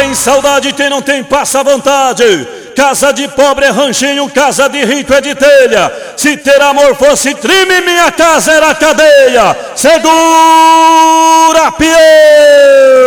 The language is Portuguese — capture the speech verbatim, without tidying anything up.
tem saudade, quem não tem passa à vontade. Casa de pobre é ranchinho, casa de rico é de telha. Se ter amor fosse crime, minha casa era cadeia. Segura, peão!